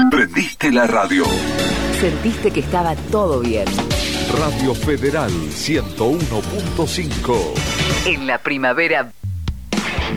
Prendiste la radio. Sentiste que estaba todo bien. Radio Federal 101.5. En la primavera